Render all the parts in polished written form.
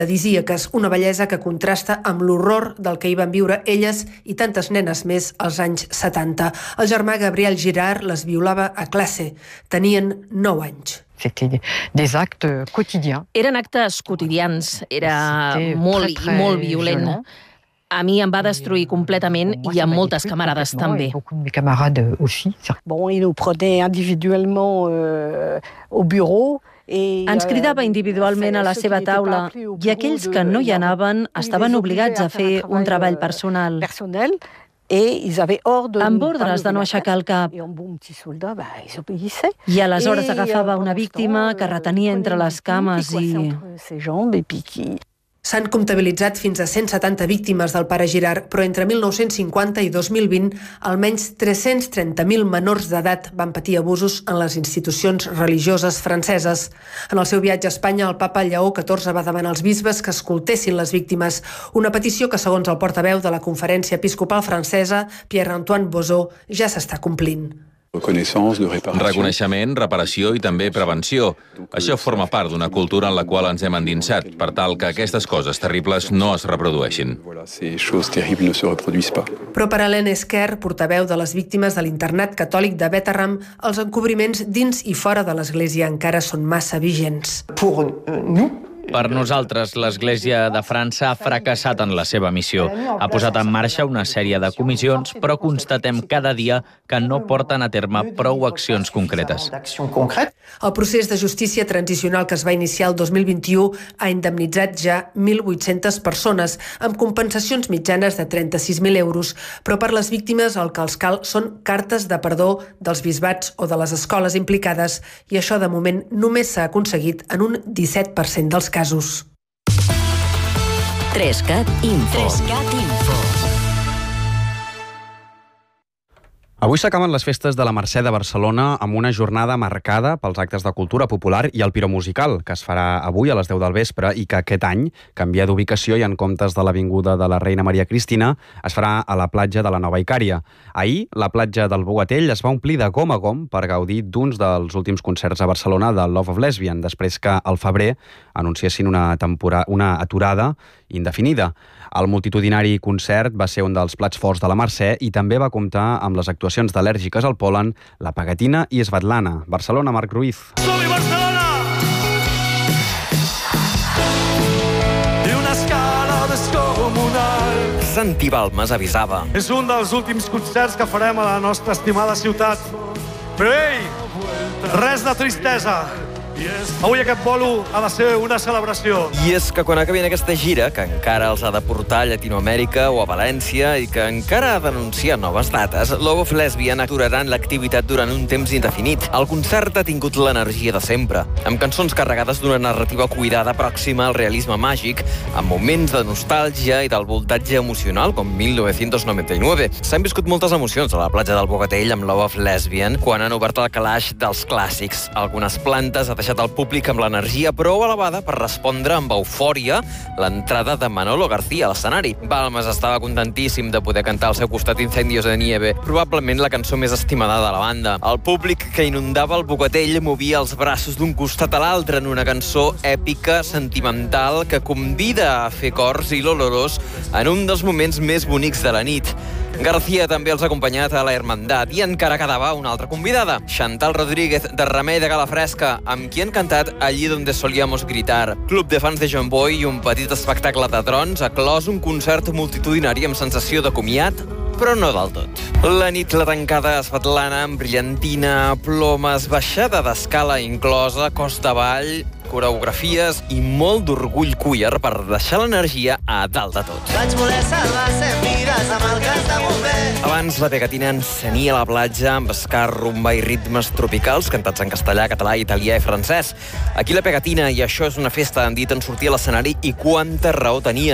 paradisíaques, una bellesa que contrasta amb l'horror del que hi van viure elles i tantes nenes més als anys 70. El germà Gabriel Girard les violava a classe. Tenien 9 anys. Eren actes quotidians, era molt violent. A mi em va destruir completament i a moltes camarades també. Ens cridava individualment a la seva taula i aquells que no hi anaven estaven obligats a fer un treball personal. Amb ordres de no aixecar el cap. I aleshores agafava una víctima que retenia entre les cames i... S'han comptabilitzat fins a 170 víctimes del pare Girard, però entre 1950 i 2020 almenys 330.000 menors d'edat van patir abusos en les institucions religioses franceses. En el seu viatge a Espanya, el papa Lleó XIV va demanar als bisbes que escoltessin les víctimes, una petició que, segons el portaveu de la Conferència Episcopal Francesa, Pierre-Antoine Bouzou, ja s'està complint. Reconeixement, reparació i també prevenció. Això forma part d'una cultura en la qual ens hem endinsat, per tal que aquestes coses terribles no es reprodueixin. Però per Hélène Esquer, portaveu de les víctimes de l'internat catòlic de Bétharram, els encobriments dins i fora de l'Església encara són massa vigents. Per nosaltres, l'Església de França ha fracassat en la seva missió. Ha posat en marxa una sèrie de comissions, però constatem cada dia que no porten a terme prou accions concretes. El procés de justícia transicional que es va iniciar el 2021 ha indemnitzat ja 1.800 persones, amb compensacions mitjanes de 36.000 euros, però per les víctimes el que els cal són cartes de perdó dels bisbats o de les escoles implicades, i això de moment només s'ha aconseguit en un 17% dels casos. 3CAT Info. Avui s'acaben les festes de la Mercè de Barcelona amb una jornada marcada pels actes de cultura popular i el piromusical, que es farà avui a les 10 del vespre i que aquest any canvia d'ubicació i en comptes de l'Avinguda de la Reina Maria Cristina es farà a la platja de la Nova Icària. Ahir, la platja del Bogatell es va omplir de gom a gom per gaudir d'uns dels últims concerts a Barcelona de Love of Lesbian, després que al febrer anunciessin una aturada indefinida. El multitudinari concert va ser un dels plats forts de la Mercè i també va comptar amb les actuacions d'Al·lèrgiques al pol·len, La Pegatina i Svetlana. Barcelona, Marc Ruiz. Som-hi, Barcelona! I una escala descomunal. Santi Balmes avisava. És un dels últims concerts que farem a la nostra estimada ciutat. Però ei, res de tristesa. Avui aquest bolo ha de ser una celebració. I és que quan acabin aquesta gira, que encara els ha de portar a Llatinoamèrica o a València i que encara ha d'anunciar noves dates, Love of Lesbian aturaran l'activitat durant un temps indefinit. El concert ha tingut l'energia de sempre, amb cançons carregades d'una narrativa cuidada pròxima al realisme màgic, amb moments de nostàlgia i del voltatge emocional, com 1999. S'han viscut moltes emocions a la platja del Bogatell amb Love of Lesbian quan han obert el calaix dels clàssics. Algunes plantes ha deixat el públic amb l'energia prou elevada per respondre amb eufòria l'entrada de Manolo García a l'escenari. Balmes estava contentíssim de poder cantar al seu costat Incendios de Nieve, probablement la cançó més estimada de la banda. El públic que inundava el Bogatell movia els braços d'un costat a l'altre en una cançó èpica, sentimental, que convida a fer cors i l'olorós en un dels moments més bonics de la nit. García també els ha acompanyat a la Hermandat i encara quedava una altra convidada, Chantal Rodríguez, de Remei de Calafresca, amb qui han cantat Allí donde solíamos gritar. Club de fans de John Boy i un petit espectacle de trons ha clos un concert multitudinari amb sensació de comiat, però no del tot. La nit la tancada a Svetlana amb brillantina, plomes, baixada d'escala inclosa, cos de ball, coreografies i molt d'orgull queer per deixar l'energia a dalt de tot. Vaig voler salvar 100 vides amb el cas de bomber. Abans la Pegatina encenia la platja amb ska, rumba i ritmes tropicals cantats en castellà, català, italià i francès. Aquí la Pegatina, i això és una festa, han dit en sortir a l'escenari i quanta raó tenien.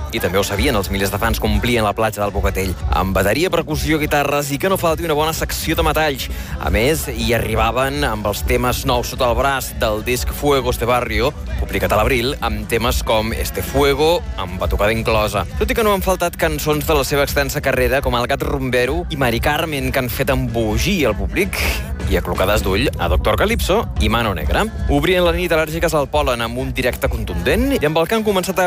i també ho sabien els milers de fans que omplien la platja del Bocatell. Amb bateria, percussió, guitarres i que no falti una bona secció de metalls. A més, hi arribaven amb els temes nous sota el braç del disc Fuego este barrio, publicat a l'abril, amb temes com Este Fuego, amb batucada inclosa. Tot i que no han faltat cançons de la seva extensa carrera, com El gat rumbero i Mari Carmen, que han fet embogir el públic, i aclocades d'ull a Doctor Calypso i Mano Negra. Obrien la nit al·lèrgiques al pol·len amb un directe contundent i amb el que han començat a